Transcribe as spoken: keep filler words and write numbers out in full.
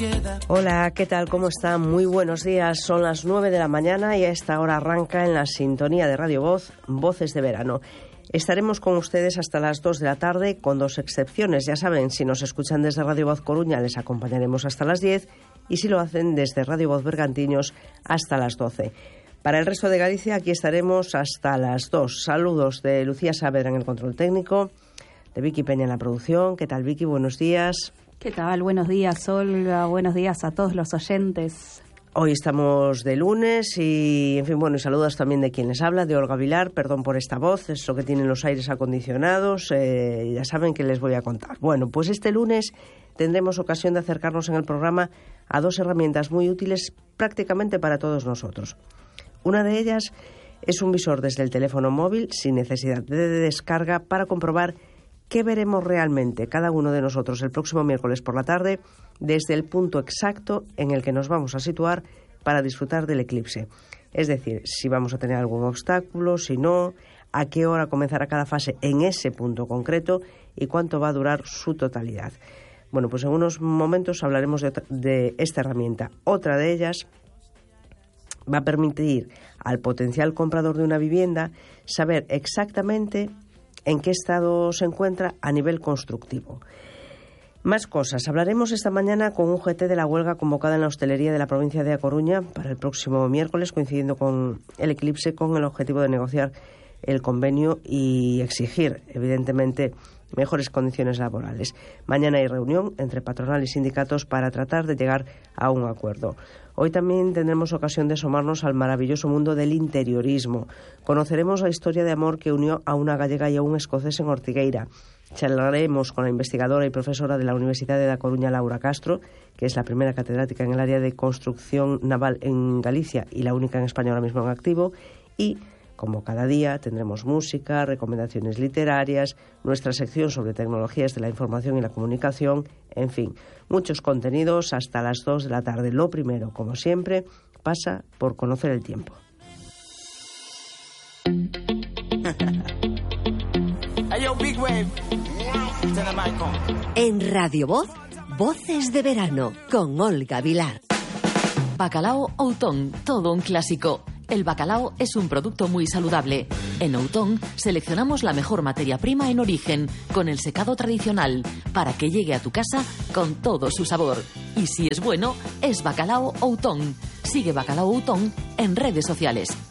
Hola, ¿qué tal? ¿Cómo están? Muy buenos días. Son las nueve de la mañana y a esta hora arranca en la sintonía de Radio Voz, Voces de Verano. Estaremos con ustedes hasta las dos de la tarde, con dos excepciones. Ya saben, si nos escuchan desde Radio Voz Coruña, les acompañaremos hasta las diez, y si lo hacen desde Radio Voz Bergantiños, hasta las doce. Para el resto de Galicia, aquí estaremos hasta las dos. Saludos de Lucía Saavedra en el control técnico, de Vicky Peña en la producción. ¿Qué tal, Vicky? Buenos días. ¿Qué tal? Buenos días, Olga. Buenos días a todos los oyentes. Hoy estamos de lunes y, en fin, bueno, y saludos también de quien les habla, de Olga Vilar. Perdón por esta voz, es lo que tienen los aires acondicionados. Eh, ya saben que les voy a contar. Bueno, pues este lunes tendremos ocasión de acercarnos en el programa a dos herramientas muy útiles prácticamente para todos nosotros. Una de ellas es un visor desde el teléfono móvil sin necesidad de descarga para comprobar qué veremos realmente cada uno de nosotros el próximo miércoles por la tarde desde el punto exacto en el que nos vamos a situar para disfrutar del eclipse. Es decir, si vamos a tener algún obstáculo, si no, a qué hora comenzará cada fase en ese punto concreto y cuánto va a durar su totalidad. Bueno, pues en unos momentos hablaremos de, otra, de esta herramienta. Otra de ellas va a permitir al potencial comprador de una vivienda saber exactamente en qué estado se encuentra a nivel constructivo. Más cosas. Hablaremos esta mañana con un G T de la huelga convocada en la hostelería de la provincia de A Coruña para el próximo miércoles, coincidiendo con el eclipse, con el objetivo de negociar el convenio y exigir, evidentemente, mejores condiciones laborales. Mañana hay reunión entre patronal y sindicatos para tratar de llegar a un acuerdo. Hoy también tendremos ocasión de asomarnos al maravilloso mundo del interiorismo. Conoceremos la historia de amor que unió a una gallega y a un escocés en Ortigueira. Charlaremos con la investigadora y profesora de la Universidad de A Coruña, Laura Castro, que es la primera catedrática en el área de construcción naval en Galicia y la única en España ahora mismo en activo. Y como cada día, tendremos música, recomendaciones literarias, nuestra sección sobre tecnologías de la información y la comunicación, en fin, muchos contenidos hasta las dos de la tarde. Lo primero, como siempre, pasa por conocer el tiempo. En Radio Voz, Voces de Verano, con Olga Vilar. Bacalao Outón, todo un clásico. El bacalao es un producto muy saludable. En Outón seleccionamos la mejor materia prima en origen, con el secado tradicional, para que llegue a tu casa con todo su sabor. Y si es bueno, es Bacalao Outón. Sigue Bacalao Outón en redes sociales.